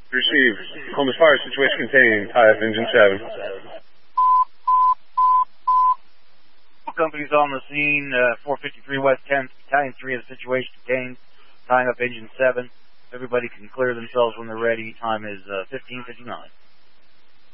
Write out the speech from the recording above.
Receive. Columbus Fire situation contained. Tie up engine 7. Companies on the scene, 453 West 10th, Battalion 3 of the situation contained, tying up engine 7. Everybody can clear themselves when they're ready. Time is 15:59.